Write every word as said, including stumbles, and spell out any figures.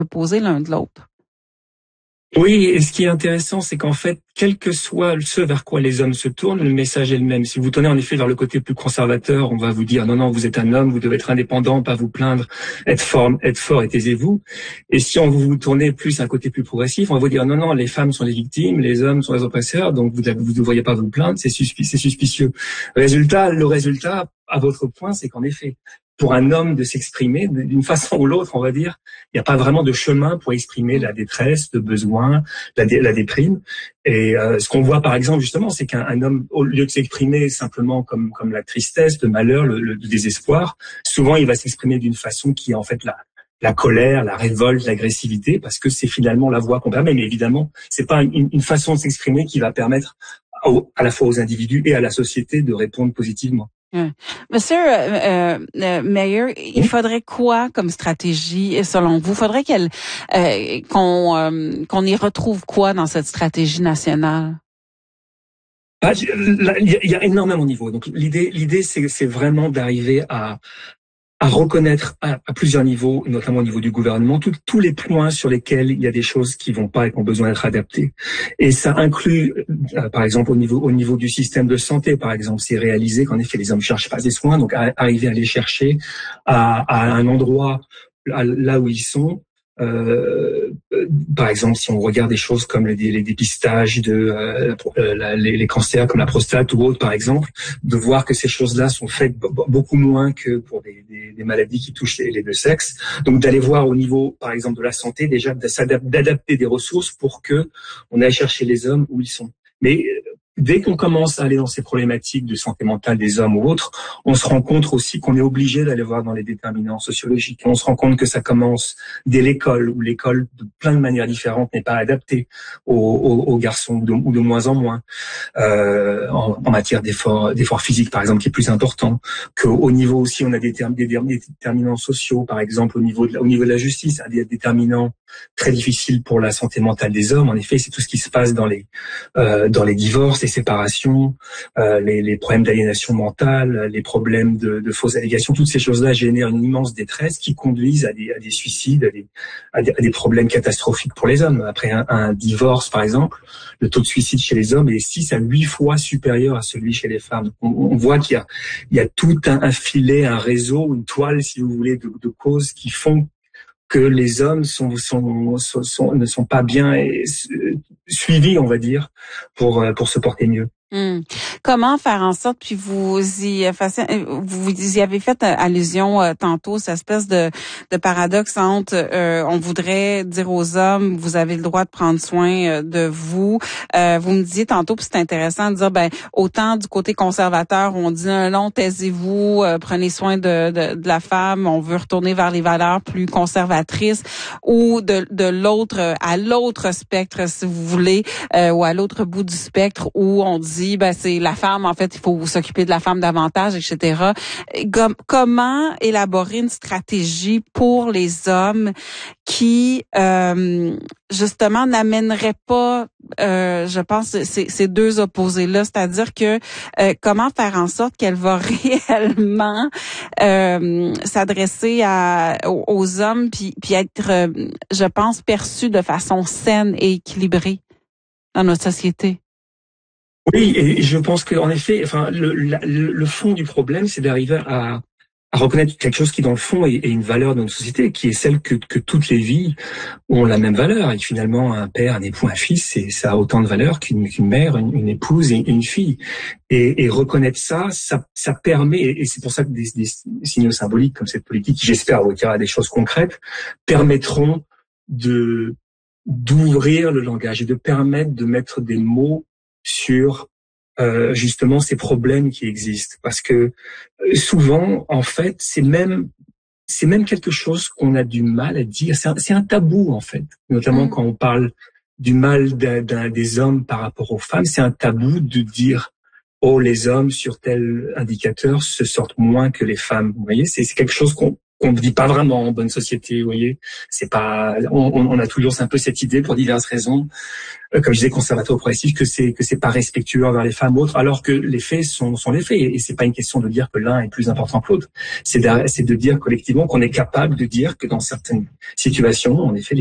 opposés l'un de l'autre. Oui, et ce qui est intéressant, c'est qu'en fait, quel que soit ce vers quoi les hommes se tournent, le message est le même. Si vous tournez en effet vers le côté plus conservateur, on va vous dire non, non, vous êtes un homme, vous devez être indépendant, pas vous plaindre, être fort, être fort et taisez-vous. Et si on vous tournez plus à un côté plus progressif, on va vous dire non, non, les femmes sont les victimes, les hommes sont les oppresseurs, donc vous vous ne devriez pas vous plaindre, c'est suspi- c'est suspicieux. Résultat, le résultat, à votre point, c'est qu'en effet, pour un homme de s'exprimer d'une façon ou l'autre, on va dire, il n'y a pas vraiment de chemin pour exprimer la détresse, le besoin, la, dé, la déprime. Et euh, ce qu'on voit par exemple justement, c'est qu'un homme, au lieu de s'exprimer simplement comme comme la tristesse, le malheur, le, le désespoir, souvent il va s'exprimer d'une façon qui est en fait la la colère, la révolte, l'agressivité, parce que c'est finalement la voie qu'on permet. Mais évidemment, c'est pas une, une façon de s'exprimer qui va permettre au, à la fois aux individus et à la société de répondre positivement. Monsieur euh, euh, Meyer, il faudrait quoi comme stratégie selon vous? Faudrait qu'elle euh, qu'on euh, qu'on y retrouve quoi dans cette stratégie nationale? Ah, il y a énormément de niveaux. Donc l'idée, l'idée, c'est, c'est vraiment d'arriver à à reconnaître à, à plusieurs niveaux, notamment au niveau du gouvernement, tout, tous les points sur lesquels il y a des choses qui vont pas et qui ont besoin d'être adaptées. Et ça inclut, euh, par exemple, au niveau au niveau du système de santé, par exemple, c'est réalisé qu'en effet les hommes cherchent pas des soins, donc à, arriver à les chercher à, à un endroit à, là où ils sont. Euh, par exemple, si on regarde des choses comme les, les dépistages de euh, la, les, les cancers comme la prostate ou autres, par exemple, de voir que ces choses-là sont faites beaucoup moins que pour des, des, des maladies qui touchent les, les deux sexes. Donc, d'aller voir au niveau, par exemple, de la santé, déjà d'adapter des ressources pour que on aille chercher les hommes où ils sont. Mais dès qu'on commence à aller dans ces problématiques de santé mentale des hommes ou autres, on se rend compte aussi qu'on est obligé d'aller voir dans les déterminants sociologiques. On se rend compte que ça commence dès l'école, où l'école, de plein de manières différentes, n'est pas adaptée aux, aux, aux garçons, ou de, ou de moins en moins, euh, en, en matière d'effort, d'effort physique, par exemple, qui est plus important. Qu'au niveau aussi, on a des, termes, des, des déterminants sociaux, par exemple, au niveau de la, au niveau de la justice, des déterminants très difficiles pour la santé mentale des hommes. En effet, c'est tout ce qui se passe dans les, euh, dans les divorces, les séparations, euh, les, les problèmes d'aliénation mentale, les problèmes de, de fausses allégations. Toutes ces choses-là génèrent une immense détresse qui conduisent à des, à des suicides, à des, à des, à des problèmes catastrophiques pour les hommes. Après un, un divorce, par exemple, le taux de suicide chez les hommes est six à huit fois supérieur à celui chez les femmes. On, on voit qu'il y a, il y a tout un, un filet, un réseau, une toile, si vous voulez, de, de causes qui font que les hommes sont, sont, sont, sont, ne sont pas bien suivis, on va dire, pour, pour se porter mieux. Hum. Comment faire en sorte, puis vous y vous y avez fait allusion euh, tantôt, cette espèce de, de paradoxe entre euh, on voudrait dire aux hommes vous avez le droit de prendre soin euh, de vous. Euh, vous me disiez tantôt, puis c'est intéressant de dire ben autant du côté conservateur on dit non, non taisez-vous, euh, prenez soin de, de de la femme, on veut retourner vers les valeurs plus conservatrices, ou de de l'autre à l'autre spectre si vous voulez, euh, ou à l'autre bout du spectre où on dit ben c'est la femme, en fait, il faut s'occuper de la femme davantage, et cetera. Com- comment élaborer une stratégie pour les hommes qui, euh, justement, n'amènerait pas, euh, je pense, ces, ces deux opposés-là, c'est-à-dire que euh, comment faire en sorte qu'elle va réellement euh, s'adresser à, aux, aux hommes, puis, puis être, euh, je pense, perçue de façon saine et équilibrée dans notre société. Oui, et je pense qu'en effet, enfin, le, la, le fond du problème, c'est d'arriver à, à reconnaître quelque chose qui, dans le fond, est, est une valeur de notre société, qui est celle que, que toutes les vies ont la même valeur. Et que finalement, un père, un époux, un fils, c'est, ça a autant de valeur qu'une, qu'une mère, une, une épouse et une fille. Et, et reconnaître ça, ça, ça permet, et c'est pour ça que des, des signaux symboliques comme cette politique, qui j'espère aboutira à des choses concrètes, permettront de d'ouvrir le langage et de permettre de mettre des mots sur euh, justement ces problèmes qui existent, parce que euh, souvent en fait c'est même c'est même quelque chose qu'on a du mal à dire, c'est un, c'est un tabou en fait, notamment mmh. quand on parle du mal d'un, d'un, des hommes par rapport aux femmes, c'est un tabou de dire oh les hommes sur tel indicateur se sortent moins que les femmes, vous voyez, c'est, c'est quelque chose qu'on qu'on ne vit pas vraiment en bonne société, vous voyez. C'est pas, on, on a toujours un peu cette idée pour diverses raisons, euh, comme je disais, conservateur ou progressif, que c'est que c'est pas respectueux envers les femmes ou autres, alors que les faits sont sont les faits. Et c'est pas une question de dire que l'un est plus important que l'autre. C'est de, c'est de dire collectivement qu'on est capable de dire que dans certaines situations, en effet,